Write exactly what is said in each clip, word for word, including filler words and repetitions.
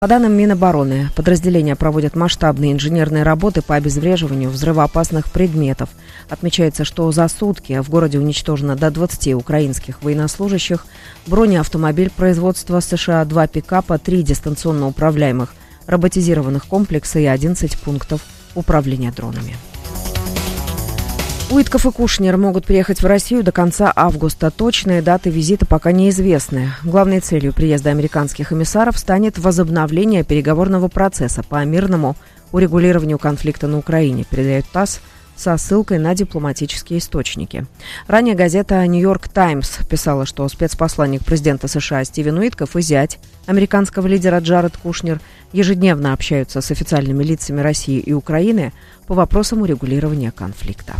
По данным Минобороны, подразделения проводят масштабные инженерные работы по обезвреживанию взрывоопасных предметов. Отмечается, что за сутки в городе уничтожено до двадцати украинских военнослужащих, бронеавтомобиль производства США, два пикапа, три дистанционно управляемых роботизированных комплекса и одиннадцать пунктов управления дронами. Уитков и Кушнер могут приехать в Россию до конца августа. Точные даты визита пока неизвестны. Главной целью приезда американских эмиссаров станет возобновление переговорного процесса по мирному урегулированию конфликта на Украине, передает ТАСС со ссылкой на дипломатические источники. Ранее газета «Нью-Йорк Таймс» писала, что спецпосланник президента США Стивен Уитков и зять американского лидера Джаред Кушнер ежедневно общаются с официальными лицами России и Украины по вопросам урегулирования конфликта.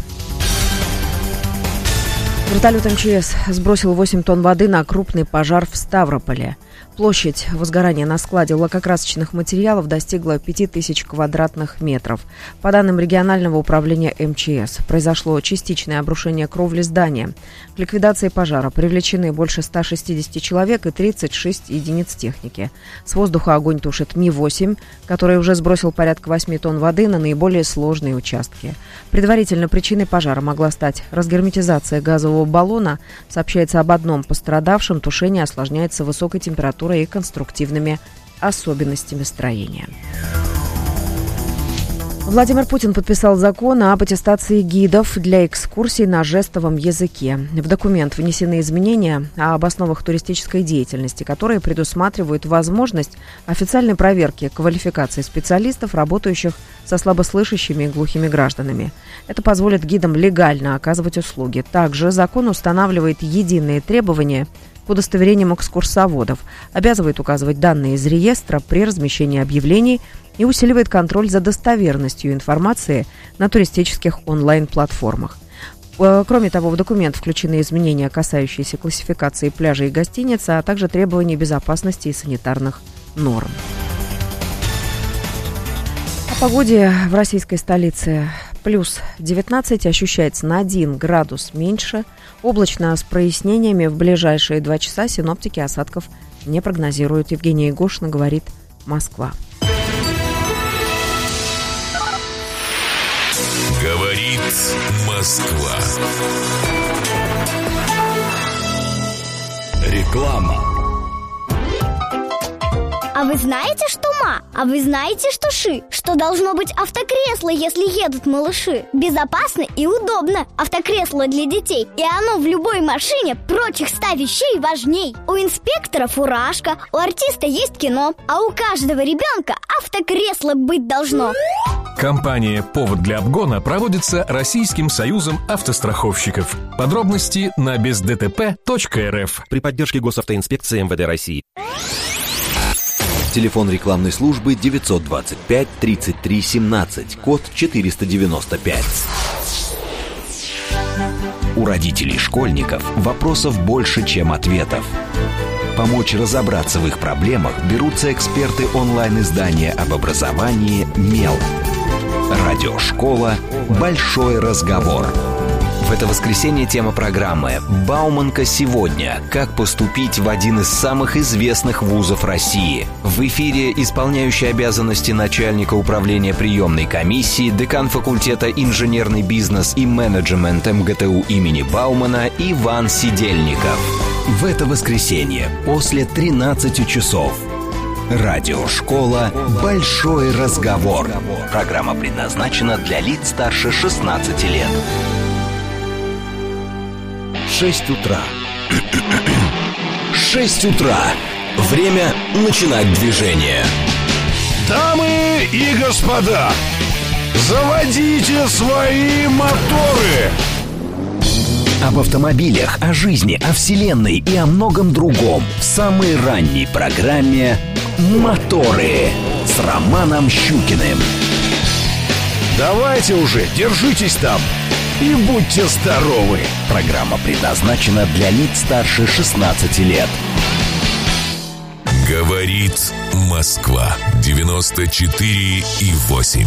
Вертолет эм че эс сбросил восемь тонн воды на крупный пожар в Ставрополе. Площадь возгорания на складе лакокрасочных материалов достигла пяти тысяч квадратных метров. По данным регионального управления эм че эс, произошло частичное обрушение кровли здания. К ликвидации пожара привлечены больше ста шестидесяти человек и тридцать шесть единиц техники. С воздуха огонь тушит Ми восемь, который уже сбросил порядка восьми тонн воды на наиболее сложные участки. Предварительно причиной пожара могла стать разгерметизация газового баллона. Сообщается об одном пострадавшем. Тушение осложняется высокой температурой и конструктивными особенностями строения. Владимир Путин подписал закон об аттестации гидов для экскурсий на жестовом языке. В документ внесены изменения об основах туристической деятельности, которые предусматривают возможность официальной проверки квалификации специалистов, работающих со слабослышащими и глухими гражданами. Это позволит гидам легально оказывать услуги. Также закон устанавливает единые требования к удостоверениям экскурсоводов, обязывает указывать данные из реестра при размещении объявлений и усиливает контроль за достоверностью информации на туристических онлайн-платформах. Кроме того, в документ включены изменения, касающиеся классификации пляжей и гостиниц, а также требований безопасности и санитарных норм. О погоде в российской столице. Плюс девятнадцать, ощущается на один градус меньше. Облачно с прояснениями. В ближайшие два часа синоптики осадков не прогнозируют. Евгения Егошина, говорит Москва. Говорит Москва. Реклама. А вы знаете, что ма? А вы знаете, что ши? Что должно быть автокресло, если едут малыши? Безопасно и удобно. Автокресло для детей. И оно в любой машине прочих ста вещей важней. У инспектора фуражка, у артиста есть кино, а у каждого ребенка автокресло быть должно. Кампания «Повод для обгона» проводится Российским союзом автостраховщиков. Подробности на без дэ тэ пэ точка эр эф. При поддержке Госавтоинспекции эм вэ дэ России. Телефон рекламной службы девятьсот двадцать пять тридцать три семнадцать, код четыреста девяносто пять. У родителей школьников вопросов больше, чем ответов. Помочь разобраться в их проблемах берутся эксперты онлайн-издания об образовании «Мел». Радиошкола «Большой разговор». В это воскресенье тема программы «Бауманка сегодня. Как поступить в один из самых известных вузов России». В эфире исполняющий обязанности начальника управления приемной комиссии, декан факультета «Инженерный бизнес и менеджмент» эм гэ тэ у имени Баумана Иван Сидельников. В это воскресенье после тринадцати часов. Радиошкола «Большой разговор». Программа предназначена для лиц старше шестнадцати лет. Шесть утра. Шесть утра. Время начинать движение. Дамы и господа, заводите свои моторы. Об автомобилях, о жизни, о вселенной и о многом другом в самой ранней программе «Моторы» с Романом Щукиным. Давайте уже, держитесь там и будьте здоровы. Программа предназначена для лиц старше шестнадцати лет. Говорит Москва. девяносто четыре и восемь.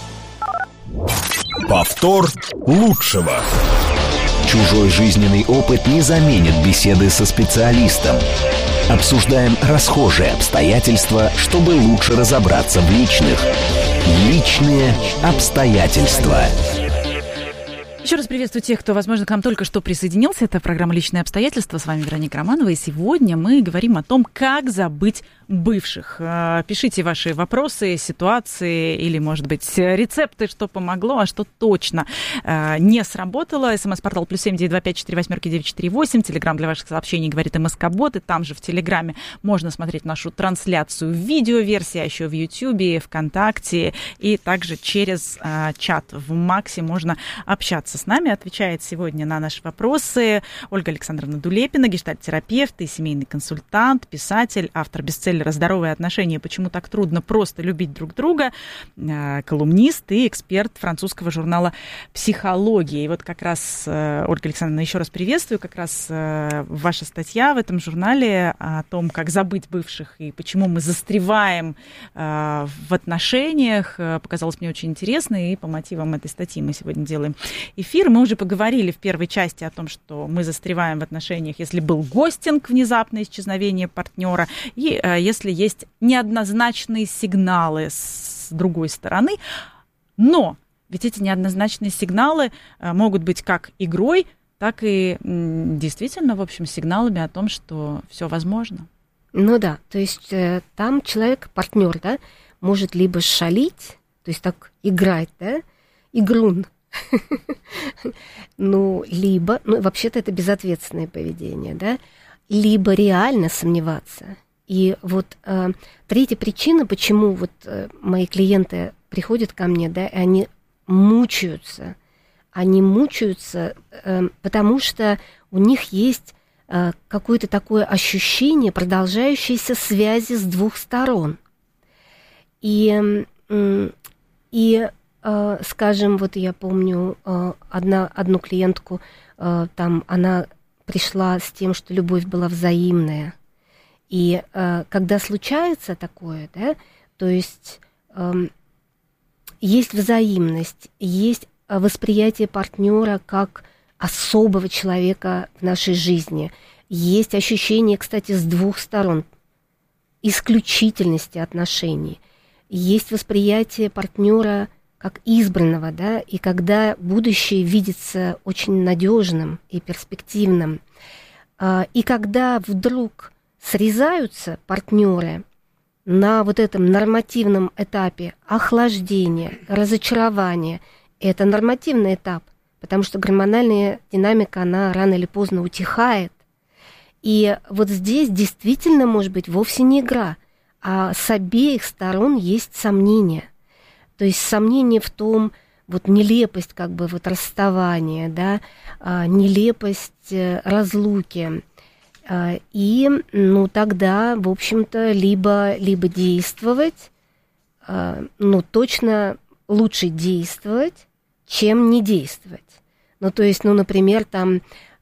Повтор лучшего. Чужой жизненный опыт не заменит беседы со специалистом. Обсуждаем расхожие обстоятельства, чтобы лучше разобраться в личных. Личные обстоятельства. Еще раз приветствую тех, кто, возможно, к нам только что присоединился. Это программа «Личные обстоятельства». С вами Вероника Романова. И сегодня мы говорим о том, как забыть бывших. Пишите ваши вопросы, ситуации или, может быть, рецепты, что помогло, а что точно не сработало. СМС-портал плюс семь девять два пять четыре восемь девять четыре восемь. Телеграм для ваших сообщений говорит МСК-бот. И там же в Телеграме можно смотреть нашу трансляцию в видеоверсии, а еще в Ютьюбе, ВКонтакте. И также через чат в Максе можно общаться с нами. Отвечает сегодня на наши вопросы Ольга Александровна Дулепина, гештальт-терапевт и семейный консультант, писатель, автор бестселлера «Здоровые отношения. Почему так трудно просто любить друг друга», колумнист и эксперт французского журнала «Психология». И вот как раз, Ольга Александровна, еще раз приветствую, как раз ваша статья в этом журнале о том, как забыть бывших и почему мы застреваем в отношениях, показалась мне очень интересной, и по мотивам этой статьи мы сегодня делаем эфир. Мы уже поговорили в первой части о том, что мы застреваем в отношениях, если был гостинг, внезапное исчезновение партнера, и э, если есть неоднозначные сигналы с другой стороны. Но ведь эти неоднозначные сигналы э, могут быть как игрой, так и м, действительно, в общем, сигналами о том, что все возможно. Ну да, то есть э, там человек, партнер, да, может либо шалить, то есть так играть, да, игрун, ну, либо, ну, вообще-то это безответственное поведение, да, либо реально сомневаться. И вот э, третья причина, почему вот э, мои клиенты приходят ко мне, да, и они мучаются, они мучаются, э, потому что у них есть э, какое-то такое ощущение продолжающейся связи с двух сторон. И, э, и скажем, вот я помню одна, одну клиентку, там она пришла с тем, что любовь была взаимная. И когда случается такое, да, то есть есть взаимность, есть восприятие партнера как особого человека в нашей жизни, есть ощущение, кстати, с двух сторон, исключительности отношений, есть восприятие партнера как избранного, да, и когда будущее видится очень надежным и перспективным, и когда вдруг срезаются партнеры на вот этом нормативном этапе охлаждения, разочарования, это нормативный этап, потому что гормональная динамика, она рано или поздно утихает, и вот здесь действительно может быть вовсе не игра, а с обеих сторон есть сомнения. То есть сомнение в том, вот нелепость как бы вот расставания, да, нелепость разлуки. И, ну, тогда, в общем-то, либо, либо действовать, ну, точно лучше действовать, чем не действовать. Ну, то есть, ну, например, там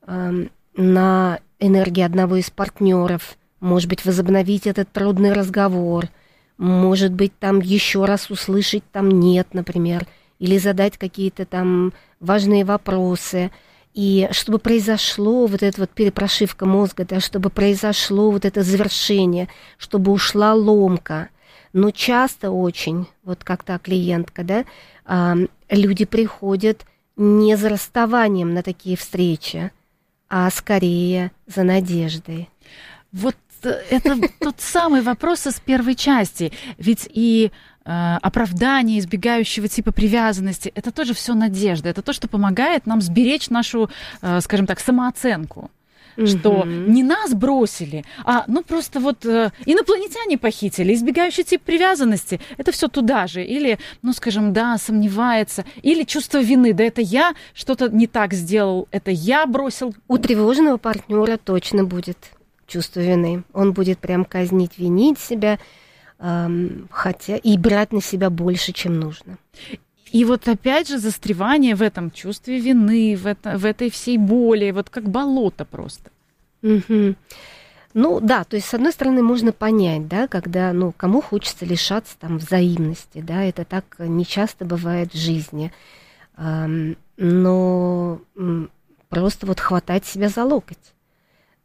на энергии одного из партнеров, может быть, возобновить этот трудный разговор, может быть, там еще раз услышать там «нет», например, или задать какие-то там важные вопросы. И чтобы произошло вот эта вот перепрошивка мозга, да, чтобы произошло вот это завершение, чтобы ушла ломка. Но часто очень, вот как та клиентка, да, люди приходят не за расставанием на такие встречи, а скорее за надеждой. Вот это тот самый вопрос из первой части. Ведь и э, оправдание избегающего типа привязанности, это тоже все надежда. Это то, что помогает нам сберечь нашу, э, скажем так, самооценку. Что mm-hmm. не нас бросили, а ну просто вот э, инопланетяне похитили, избегающий тип привязанности, это все туда же. Или, ну скажем, да, сомневается. Или чувство вины, да это я что-то не так сделал, это я бросил. У тревожного партнера точно будет чувство вины. Он будет прям казнить, винить себя, эм, хотя и брать на себя больше, чем нужно. И вот опять же застревание в этом чувстве вины, в, это, в этой всей боли, вот как болото просто. Угу. Ну да, то есть с одной стороны можно понять, да, когда, ну, кому хочется лишаться там взаимности, да, это так нечасто бывает в жизни, эм, но м, просто вот хватать себя за локоть.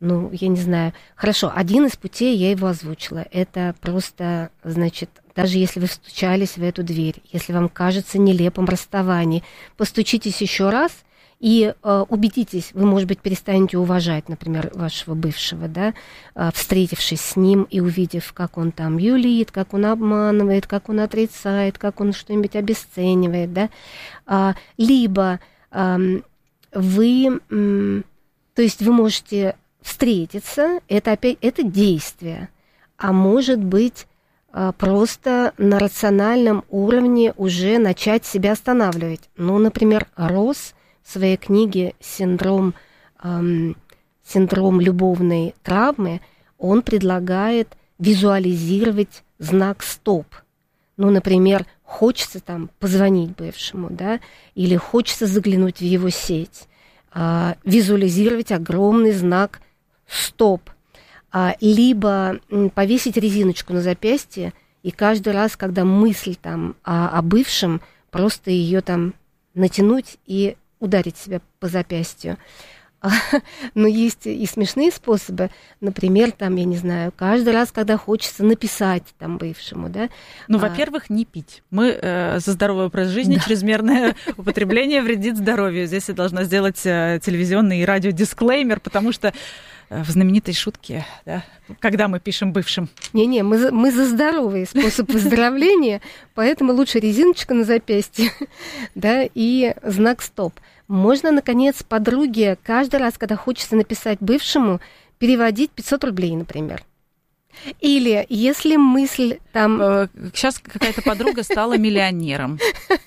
ну, я не знаю. Хорошо, один из путей я его озвучила. Это просто, значит, даже если вы стучались в эту дверь, если вам кажется нелепым расставание, постучитесь еще раз и э, убедитесь, вы, может быть, перестанете уважать, например, вашего бывшего, да, э, встретившись с ним и увидев, как он там юлит, как он обманывает, как он отрицает, как он что-нибудь обесценивает, да. А, либо э, вы, э, то есть вы можете встретиться, это опять, это действие, а может быть, э, просто на рациональном уровне уже начать себя останавливать. Ну, например, Росс в своей книге «Синдром, эм, синдром любовной травмы» он предлагает визуализировать знак «стоп». Ну, например, хочется там позвонить бывшему, да, или хочется заглянуть в его сеть, э, визуализировать огромный знак «стоп». А, либо м, повесить резиночку на запястье, и каждый раз, когда мысль там о, о бывшем, просто ее там натянуть и ударить себя по запястью. Но есть и смешные способы. Например, там, я не знаю, каждый раз, когда хочется написать там бывшему, да. Ну, а... во-первых, не пить. Мы э, за здоровый образ жизни, да. Чрезмерное употребление вредит здоровью. Здесь я должна сделать э, телевизионный и радиодисклеймер, потому что в знаменитой шутке, да, когда мы пишем бывшим. Не-не, мы за, мы за здоровый способ выздоровления, поэтому лучше резиночка на запястье, да, и знак «стоп». Можно, наконец, подруге каждый раз, когда хочется написать бывшему, переводить пятьсот рублей, например. Или если мысль там... Сейчас какая-то подруга стала миллионером.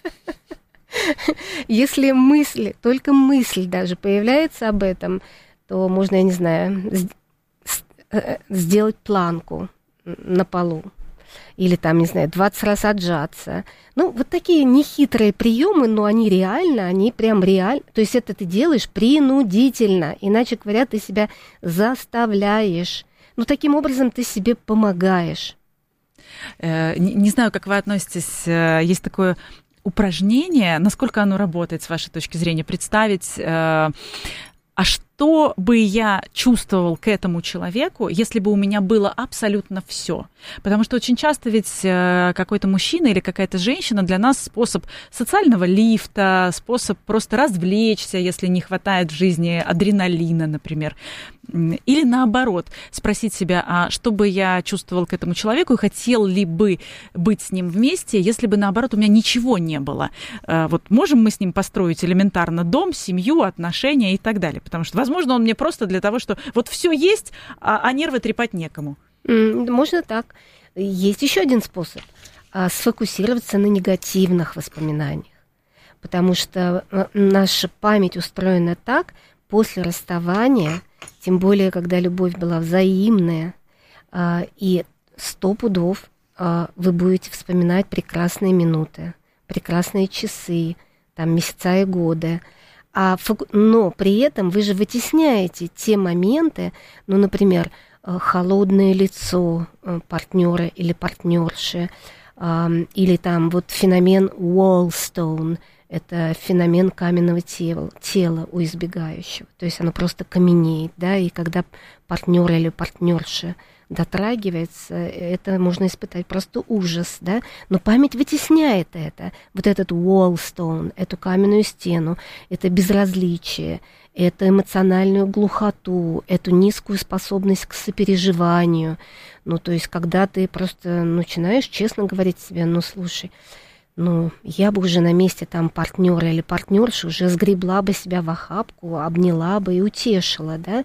Если мысль, только мысль даже появляется об этом, то можно, я не знаю, сделать планку на полу. Или там, не знаю, двадцать раз отжаться. Ну, вот такие нехитрые приемы, но они реально, они прям реально. То есть это ты делаешь принудительно. Иначе говоря, ты себя заставляешь. Ну, таким образом ты себе помогаешь. Не знаю, как вы относитесь. Есть такое упражнение. Насколько оно работает, с вашей точки зрения? Представить... А что бы я чувствовал к этому человеку, если бы у меня было абсолютно все? Потому что очень часто ведь какой-то мужчина или какая-то женщина для нас способ социального лифта, способ просто развлечься, если не хватает в жизни адреналина, например. Или наоборот, спросить себя, а что бы я чувствовал к этому человеку и хотел ли бы быть с ним вместе, если бы, наоборот, у меня ничего не было. Вот можем мы с ним построить элементарно дом, семью, отношения и так далее? Потому что, возможно, он мне просто для того, что вот все есть, а, а нервы трепать некому. Можно так. Есть еще один способ. Сфокусироваться на негативных воспоминаниях. Потому что наша память устроена так, после расставания, тем более, когда любовь была взаимная, и сто пудов вы будете вспоминать прекрасные минуты, прекрасные часы, там, месяца и годы. А фоку... Но при этом вы же вытесняете те моменты, ну, например, холодное лицо партнера или партнерши, или там вот феномен Wallstone, это феномен каменного тела, тела у избегающего. То есть оно просто каменеет, да, и когда партнер или партнерша дотрагивается, это можно испытать просто ужас, да, но память вытесняет это, вот этот wallstone, эту каменную стену, это безразличие, это эмоциональную глухоту, эту низкую способность к сопереживанию, ну, то есть когда ты просто начинаешь честно говорить себе, ну, слушай, ну, я бы уже на месте там партнера или партнерши уже сгребла бы себя в охапку, обняла бы и утешила, да,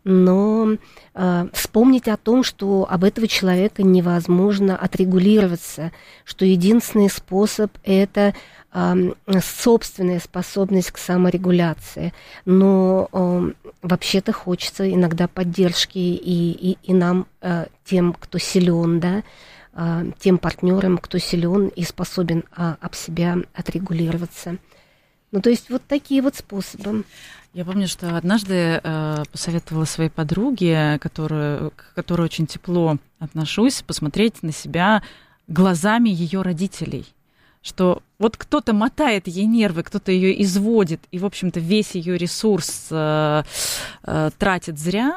но э, вспомнить о том, что об этого человека невозможно отрегулироваться, что единственный способ – это э, собственная способность к саморегуляции, но э, вообще-то хочется иногда поддержки и, и, и нам, э, тем, кто силен, да, тем партнерам, кто силен и способен а, об себя отрегулироваться. Ну, то есть вот такие вот способы. Я помню, что однажды э, посоветовала своей подруге, которую, к которой очень тепло отношусь, посмотреть на себя глазами ее родителей. Что вот кто-то мотает ей нервы, кто-то ее изводит, и, в общем-то, весь ее ресурс э, э, тратит зря.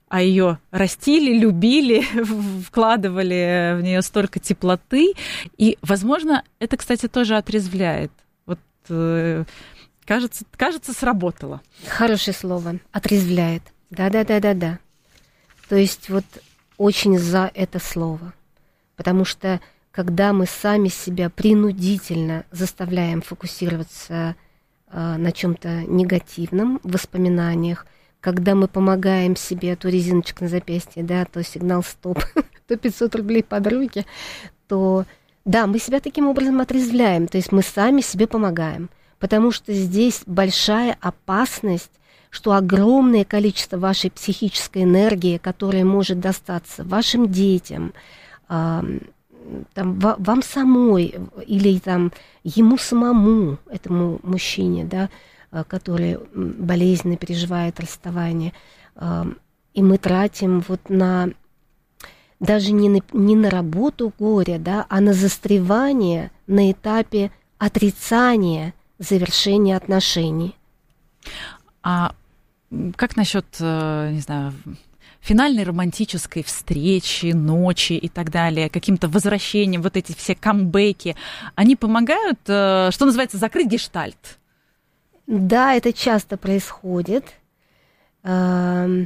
а ее растили, любили, вкладывали в нее столько теплоты. И, возможно, это, кстати, тоже отрезвляет. Вот э, кажется, кажется, сработало. Хорошее слово. Отрезвляет. Да-да-да-да-да. То есть вот очень за это слово. Потому что когда мы сами себя принудительно заставляем фокусироваться э, на чем-то негативном, в воспоминаниях, когда мы помогаем себе, то резиночка на запястье, да, то сигнал стоп, то пятьсот рублей под руки, то да, мы себя таким образом отрезвляем, то есть мы сами себе помогаем, потому что здесь большая опасность, что огромное количество вашей психической энергии, которая может достаться вашим детям, э, там, вам самой или там, ему самому, этому мужчине, да, который болезненно переживает расставание, и мы тратим вот на даже не на, не на работу горя, да, а на застревание на этапе отрицания завершения отношений. А как насчет, не знаю, финальной романтической встречи, ночи и так далее, каким-то возвращением, вот эти все камбэки, они помогают, что называется, закрыть гештальт? Да, это часто происходит. Ну,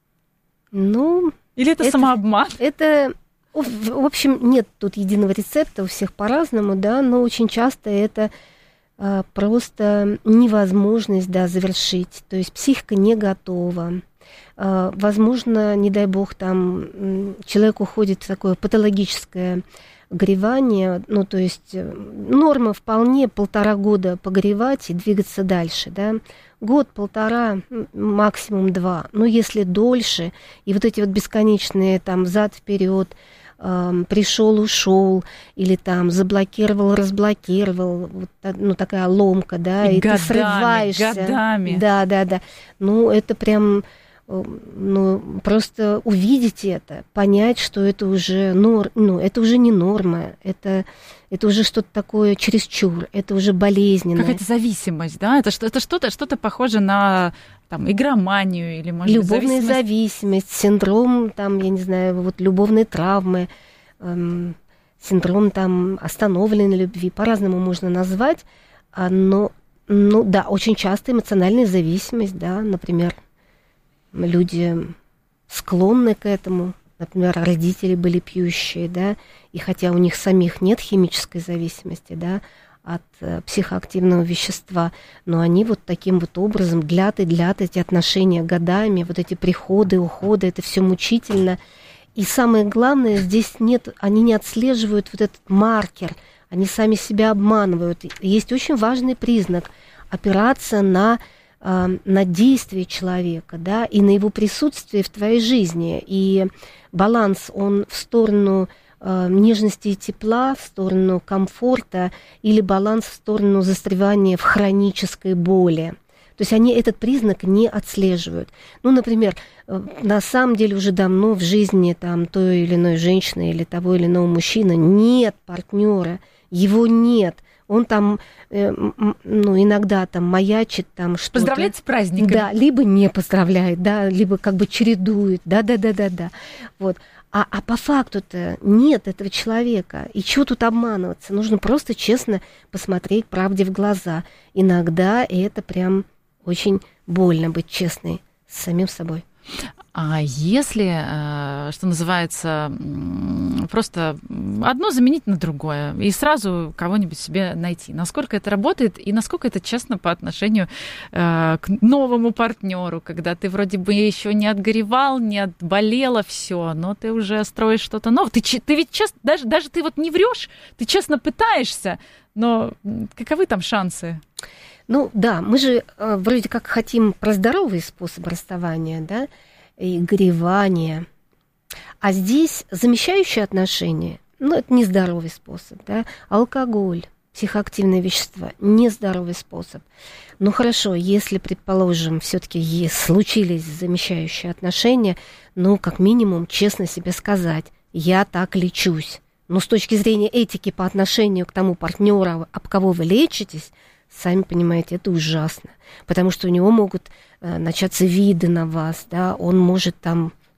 или это, это самообман? Это, в общем, нет тут единого рецепта, у всех по-разному, да, но очень часто это а, просто невозможность, да, завершить. То есть психика не готова. А, возможно, не дай бог, там человек уходит в такое патологическое горевание, ну, то есть норма вполне полтора года погоревать и двигаться дальше, да, год, полтора, максимум два, но если дольше, и вот эти вот бесконечные там взад-вперед, э, пришел, ушел, или там заблокировал, разблокировал, вот, ну, такая ломка, да, и, и годами, ты срываешься. Годами. Да, да, да, ну, это прям... Ну, просто увидеть это, понять, что это уже, нор, ну, это уже не норма, это, это уже что-то такое чересчур, это уже болезненное. Какая-то зависимость, да? Это, что, это что-то, что-то похоже на там, игроманию или, может быть, любовная зависимость. зависимость, синдром, там, я не знаю, вот любовной травмы, эм, синдром там остановленной любви, по-разному можно назвать, но, ну, да, очень часто эмоциональная зависимость, да, например, люди склонны к этому. Например, родители были пьющие, да, и хотя у них самих нет химической зависимости, да, от э, психоактивного вещества, но они вот таким вот образом длят и длят эти отношения годами, вот эти приходы, уходы, это все мучительно. И самое главное, здесь нет, они не отслеживают вот этот маркер, они сами себя обманывают. Есть очень важный признак – опираться на на действие человека, да, и на его присутствие в твоей жизни. И баланс, он в сторону э, нежности и тепла, в сторону комфорта, или баланс в сторону застревания в хронической боли. То есть они этот признак не отслеживают. Ну, например, э, на самом деле уже давно в жизни там, той или иной женщины или того или иного мужчины нет партнера, его нет. Он там, э, ну, иногда там маячит, там что-то. Поздравляет с праздником. Да, либо не поздравляет, да, либо как бы чередует, да-да-да-да-да. Вот. А, а по факту-то нет этого человека. И чего тут обманываться? Нужно просто честно посмотреть правде в глаза. Иногда это прям очень больно быть честной с самим собой. А если, что называется, просто одно заменить на другое и сразу кого-нибудь себе найти, насколько это работает и насколько это честно по отношению к новому партнеру, когда ты вроде бы еще не отгоревал, не отболело все, но ты уже строишь что-то новое. Ты, ты ведь честно, даже, даже ты вот не врешь, ты честно пытаешься, но каковы там шансы? Ну да, мы же э, вроде как хотим про здоровый способ расставания, да, и горевания. А здесь замещающие отношения, ну это нездоровый способ, да, алкоголь, психоактивные вещества, нездоровый способ. Ну хорошо, если, предположим, все-таки случились замещающие отношения, ну как минимум честно себе сказать, я так лечусь. Но с точки зрения этики по отношению к тому партнеру, об кого вы лечитесь, сами понимаете, это ужасно, потому что у него могут э, начаться виды на вас, да, он может там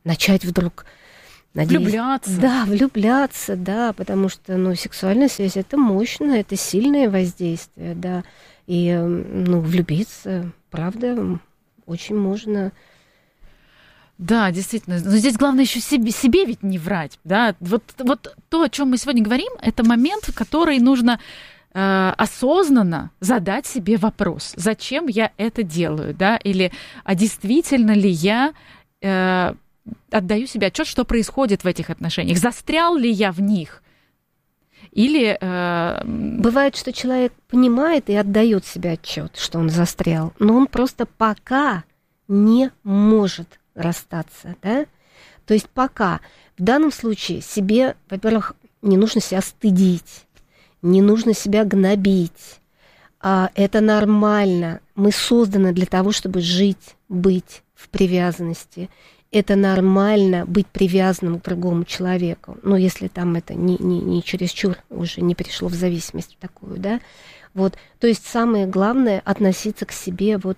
начать вдруг... Надеюсь, влюбляться. Да, влюбляться, да, потому что, ну, сексуальная связь – это мощно, это сильное воздействие, да, и, ну, влюбиться, правда, очень можно. Да, действительно. Но здесь главное еще себе, себе ведь не врать, да. Вот, вот то, о чем мы сегодня говорим, это момент, в который нужно э, осознанно задать себе вопрос, зачем я это делаю, да, или а действительно ли я э, отдаю себе отчет, что происходит в этих отношениях, застрял ли я в них. Или э... бывает, что человек понимает и отдает себе отчет, что он застрял, но он просто пока не может расстаться, да? То есть пока в данном случае себе, во-первых, не нужно себя стыдить, не нужно себя гнобить. А это нормально. Мы созданы для того, чтобы жить, быть в привязанности. Это нормально быть привязанным к другому человеку. Ну, если там это не, не, не чересчур уже не перешло в зависимость такую, да. Вот. То есть самое главное относиться к себе вот,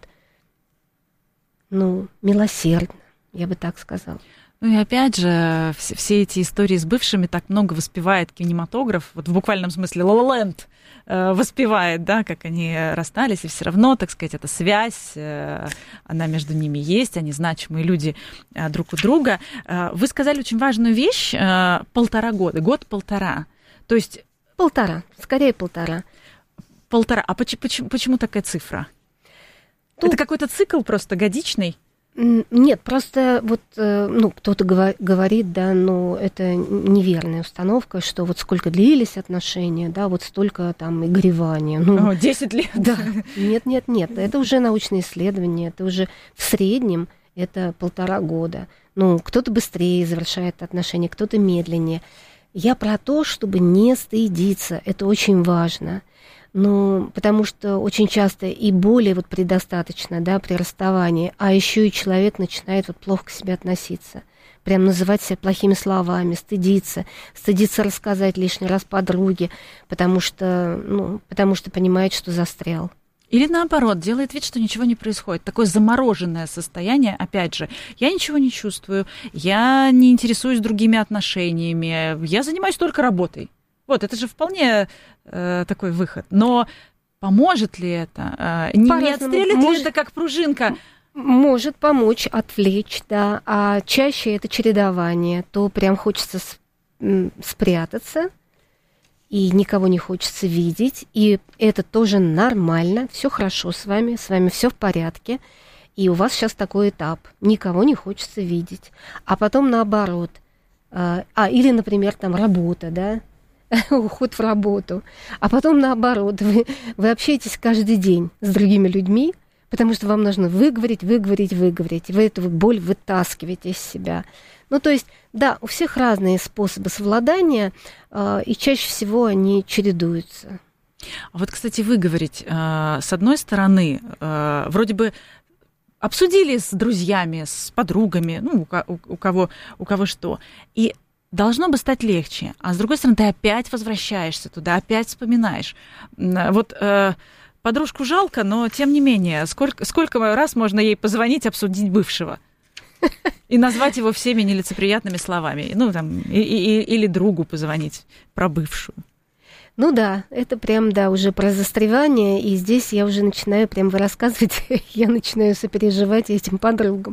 ну, милосердно, я бы так сказала. Ну и опять же, все, все эти истории с бывшими так много воспевает кинематограф, вот в буквальном смысле «Ла Ла Ленд» э, воспевает, да, как они расстались, и все равно, так сказать, эта связь, э, она между ними есть, они значимые люди э, друг у друга. Э, вы сказали очень важную вещь, э, полтора года, год-полтора, то есть... Полтора, скорее полтора. Полтора, а почему, почему, почему такая цифра? Тут... Это какой-то цикл просто годичный? Нет, просто вот, ну, кто-то говорит, да, но это неверная установка, что вот сколько длились отношения, да, вот столько там и горевания. Ну, О, десять лет. Да, нет, нет, нет, это уже научные исследования, это уже в среднем это полтора года. Ну, кто-то быстрее завершает отношения, кто-то медленнее. Я про то, чтобы не стыдиться, это очень важно. Ну, потому что очень часто и боли вот предостаточно, да, при расставании, а еще и человек начинает вот плохо к себе относиться, прям называть себя плохими словами, стыдиться, стыдиться рассказать лишний раз подруге, потому что, ну, потому что понимает, что застрял. Или наоборот, делает вид, что ничего не происходит. Такое замороженное состояние, опять же, я ничего не чувствую, я не интересуюсь другими отношениями, я занимаюсь только работой. Вот, это же вполне э, такой выход. Но поможет ли это? Э, не, не отстрелит может, ли это как пружинка? Может помочь, отвлечь, да. А чаще это чередование. То прям хочется спрятаться, и никого не хочется видеть. И это тоже нормально. Все хорошо с вами, с вами все в порядке. И у вас сейчас такой этап. Никого не хочется видеть. А потом наоборот. А, или, например, там работа, да. Уход в работу. А потом наоборот, вы, вы общаетесь каждый день с другими людьми, потому что вам нужно выговорить, выговорить, выговорить. Вы эту боль вытаскиваете из себя. Ну, то есть, да, у всех разные способы совладания, э, и чаще всего они чередуются. А вот, кстати, выговорить, э, с одной стороны, э, вроде бы обсудили с друзьями, с подругами, ну, у, у, у, кого, у кого что, и должно бы стать легче, а с другой стороны, ты опять возвращаешься туда, опять вспоминаешь. Вот э, подружку жалко, но тем не менее, сколько, сколько раз можно ей позвонить, обсудить бывшего и назвать его всеми нелицеприятными словами, ну, там, и, и, или другу позвонить про бывшую. Ну да, это прям, да, уже про застревание, и здесь я уже начинаю, прям вы рассказывать, я начинаю сопереживать этим подругам,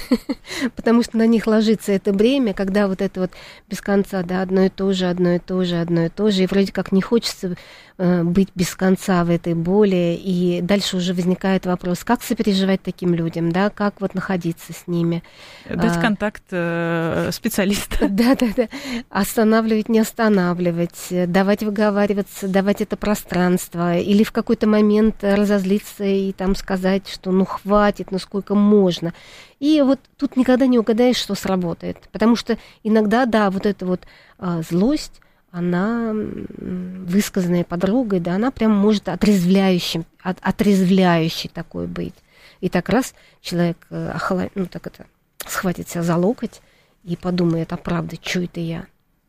потому что на них ложится это бремя, когда вот это вот без конца, да, одно и то же, одно и то же, одно и то же, и вроде как не хочется э, быть без конца в этой боли, и дальше уже возникает вопрос, как сопереживать таким людям, да, как вот находиться с ними. Дать а, контакт э, специалиста. Да-да-да, останавливать, не останавливать, давать выговаривать, давать это пространство, или в какой-то момент разозлиться и там сказать, что ну хватит, ну сколько можно. И вот тут никогда не угадаешь, что сработает. Потому что иногда, да, вот эта вот а, злость, она, высказанная подругой, да, она прям может отрезвляющим, от, отрезвляющей такой быть. И так раз человек охла... ну, так это, схватит себя за локоть и подумает, а правда, что это я?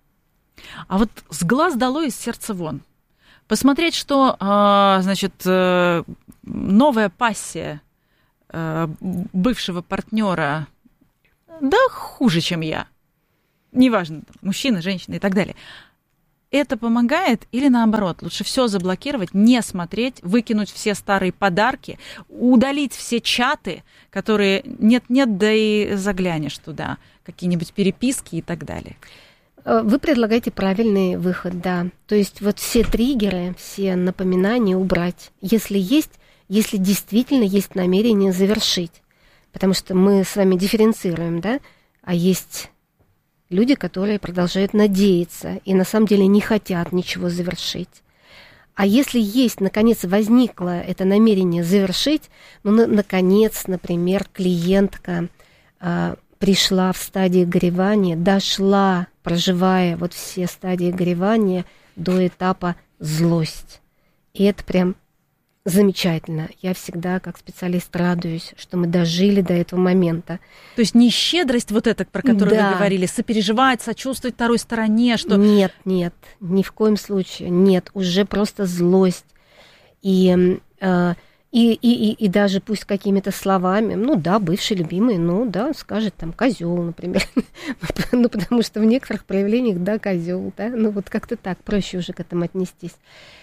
А вот с глаз долой, из сердца вон. Посмотреть, что, значит, новая пассия бывшего партнера да хуже, чем я. Неважно, там, мужчина, женщина и так далее. Это помогает или наоборот? Лучше все заблокировать, не смотреть, выкинуть все старые подарки, удалить все чаты, которые нет-нет, да и заглянешь туда, какие-нибудь переписки и так далее. Вы предлагаете правильный выход, да. То есть вот все триггеры, все напоминания убрать, если есть, если действительно есть намерение завершить. Потому что мы с вами дифференцируем, да, а есть люди, которые продолжают надеяться и на самом деле не хотят ничего завершить. А если есть, наконец, возникло это намерение завершить, ну, на, наконец, например, клиентка а, пришла в стадии горевания, дошла, проживая вот все стадии горевания до этапа злость. И это прям замечательно. Я всегда, как специалист, радуюсь, что мы дожили до этого момента. То есть не щедрость вот эта, про которую да. вы говорили, сопереживать, сочувствовать второй стороне, что... Нет, нет, ни в коем случае. Нет, уже просто злость. И, э, и, и, и, и даже пусть какими-то словами, ну да, бывший любимый, ну да, скажет там козел, например. Ну, потому что в некоторых проявлениях, да, козел, да, ну вот как-то так, проще уже к этому отнестись.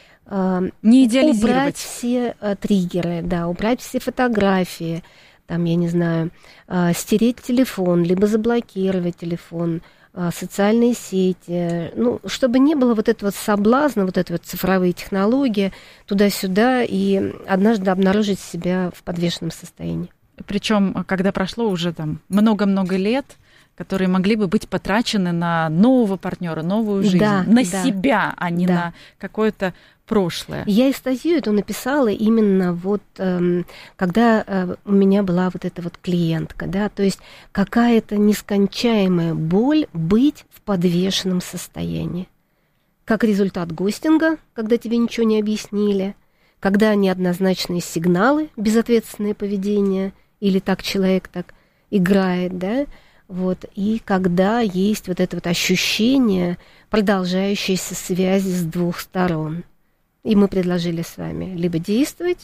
Не идеализировать. Убрать все а, триггеры, да, убрать все фотографии, там, я не знаю, а, стереть телефон, либо заблокировать телефон, а, социальные сети, ну, чтобы не было вот этого соблазна, вот этой вот цифровые технологии, туда-сюда, и однажды обнаружить себя в подвешенном состоянии. Причем, когда прошло уже там много-много лет, которые могли бы быть потрачены на нового партнера, новую жизнь, да, на да, себя, а не да. на какое-то прошлое. Я статью эту написала именно вот, эм, когда э, у меня была вот эта вот клиентка, да, то есть какая-то нескончаемая боль быть в подвешенном состоянии. Как результат гостинга, когда тебе ничего не объяснили, когда неоднозначные сигналы, безответственное поведение, или так человек так играет, да, вот, и когда есть вот это вот ощущение продолжающейся связи с двух сторон. И мы предложили с вами либо действовать,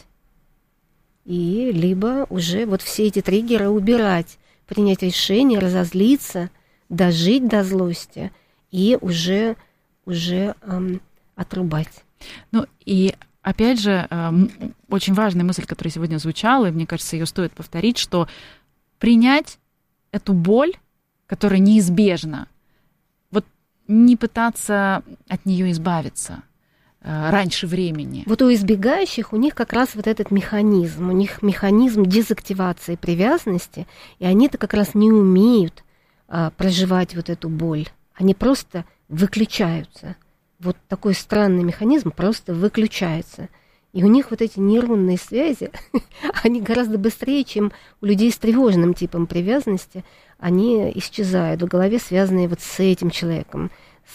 и либо уже вот все эти триггеры убирать, принять решение, разозлиться, дожить до злости и уже, уже эм, отрубать. Ну и опять же, эм, очень важная мысль, которая сегодня звучала, и мне кажется, ее стоит повторить, что принять эту боль, которая неизбежна, вот не пытаться от нее избавиться э, раньше времени. Вот у избегающих у них как раз вот этот механизм, у них механизм дезактивации привязанности, и они-то как раз не умеют а, проживать вот эту боль. Они просто выключаются. Вот такой странный механизм просто выключается. И у них вот эти нейронные связи, они гораздо быстрее, чем у людей с тревожным типом привязанности, они исчезают в голове, связанные вот с этим человеком,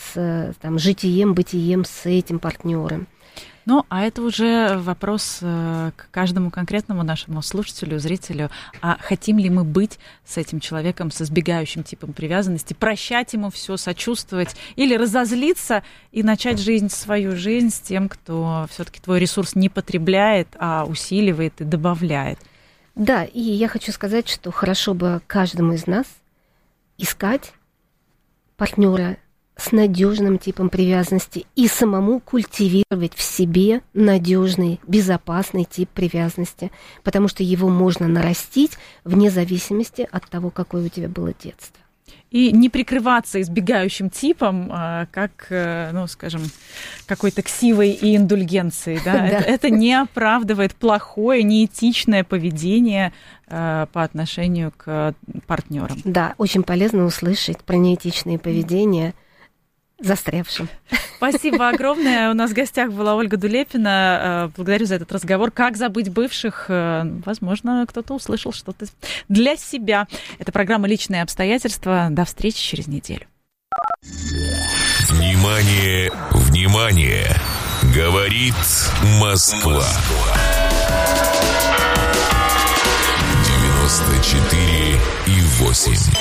с там, житием, бытием, с этим партнером. Ну, а это уже вопрос к каждому конкретному нашему слушателю, зрителю. А хотим ли мы быть с этим человеком, с избегающим типом привязанности, прощать ему все, сочувствовать или разозлиться и начать жизнь, свою жизнь с тем, кто все-таки твой ресурс не потребляет, а усиливает и добавляет? Да, и я хочу сказать, что хорошо бы каждому из нас искать партнера с надежным типом привязанности и самому культивировать в себе надежный, безопасный тип привязанности, потому что его можно нарастить вне зависимости от того, какое у тебя было детство. И не прикрываться избегающим типом, как, ну, скажем, какой-то ксивой и индульгенцией. Да? Да. Это, это не оправдывает плохое, неэтичное поведение по отношению к партнерам. Да, очень полезно услышать про неэтичное поведение застрявшим. Спасибо огромное. У нас в гостях была Ольга Дулепина. Благодарю за этот разговор. Как забыть бывших? Возможно, кто-то услышал что-то для себя. Это программа «Личные обстоятельства». До встречи через неделю. Внимание, внимание! Говорит Москва. девяносто четыре и восемь.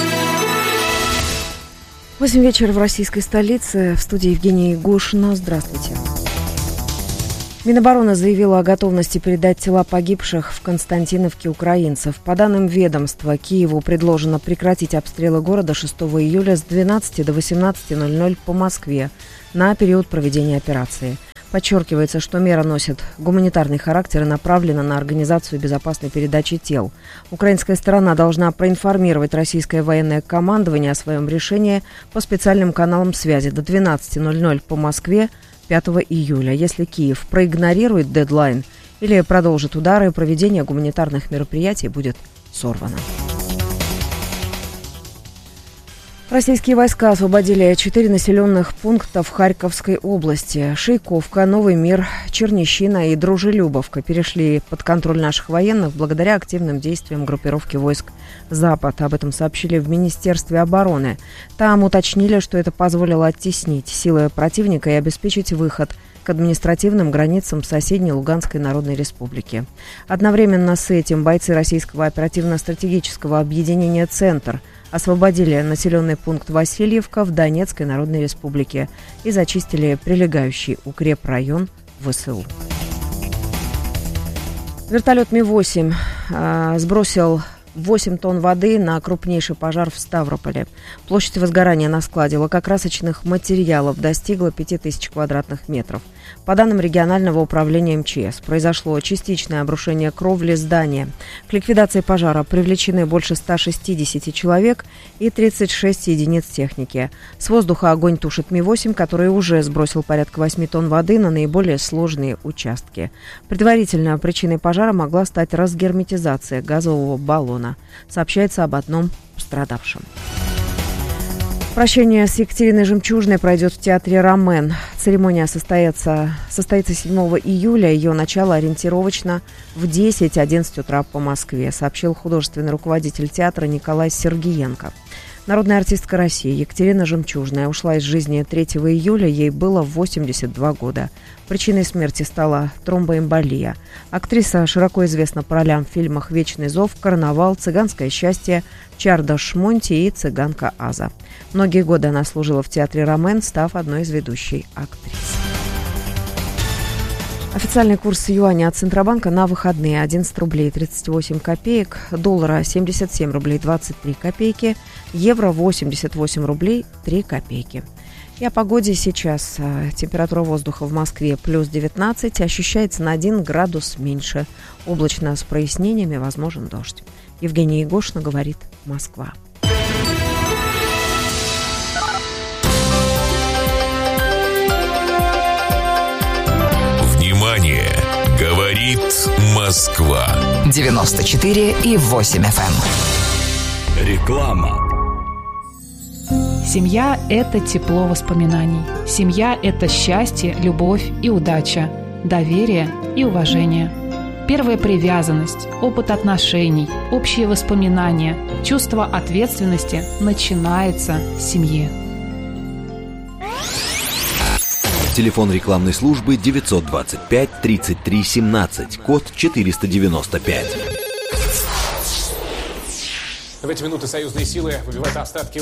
Восемь вечера в российской столице. В студии Евгения Егошина. Здравствуйте. Минобороны заявила о готовности передать тела погибших в Константиновке украинцев. По данным ведомства, Киеву предложено прекратить обстрелы города шестого июля с двенадцати до восемнадцати ноль-ноль по Москве на период проведения операции. Подчеркивается, что мера носит гуманитарный характер и направлена на организацию безопасной передачи тел. Украинская сторона должна проинформировать российское военное командование о своем решении по специальным каналам связи до двенадцати ноль-ноль по Москве пятого июля. Если Киев проигнорирует дедлайн или продолжит удары, проведение гуманитарных мероприятий будет сорвано. Российские войска освободили четыре населенных пункта в Харьковской области. Шейковка, Новый Мир, Чернищина и Дружелюбовка перешли под контроль наших военных благодаря активным действиям группировки войск «Запад». Об этом сообщили в Министерстве обороны. Там уточнили, что это позволило оттеснить силы противника и обеспечить выход к административным границам соседней Луганской Народной Республики. Одновременно с этим бойцы российского оперативно-стратегического объединения «Центр» освободили населенный пункт Васильевка в Донецкой Народной Республике и зачистили прилегающий укрепрайон ВСУ. Вертолет Ми восемь э, сбросил восемь тонн воды на крупнейший пожар в Ставрополе. Площадь возгорания на складе лакокрасочных материалов достигла пяти тысяч квадратных метров. По данным регионального управления эм че эс, произошло частичное обрушение кровли здания. К ликвидации пожара привлечены больше ста шестидесяти человек и тридцать шесть единиц техники. С воздуха огонь тушит Ми восемь, который уже сбросил порядка восьми тонн воды на наиболее сложные участки. Предварительно причиной пожара могла стать разгерметизация газового баллона. Сообщается об одном пострадавшем. Прощение с Екатериной Жемчужной пройдет в театре «Ромен». Церемония состоится, состоится седьмого июля. Ее начало ориентировочно в десять-одиннадцать утра по Москве, сообщил художественный руководитель театра Николай Сергиенко. Народная артистка России Екатерина Жемчужная ушла из жизни третьего июля, ей было восемьдесят два года. Причиной смерти стала тромбоэмболия. Актриса широко известна по ролям в фильмах «Вечный зов», «Карнавал», «Цыганское счастье», «Чарда Шмонти» и «Цыганка Аза». Многие годы она служила в театре «Ромен», став одной из ведущих актрис. Официальный курс юаня от Центробанка на выходные одиннадцать рублей тридцать восемь копеек, доллара семьдесят семь рублей двадцать три копейки, евро восемьдесят восемь рублей три копейки. И о погоде сейчас. Температура воздуха в Москве плюс девятнадцать, ощущается на один градус меньше. Облачно с прояснениями, возможен дождь. Евгения Егошина говорит «Москва». Внимание! Говорит Москва. девяносто четыре и восемь эф эм. Реклама. Семья – это тепло воспоминаний. Семья – это счастье, любовь и удача, доверие и уважение. Первая привязанность, опыт отношений, общие воспоминания, чувство ответственности начинается с семьи. Телефон рекламной службы девятьсот двадцать пять тридцать три семнадцать, код четыреста девяносто пять. В эти минуты союзные силы выбивают остатки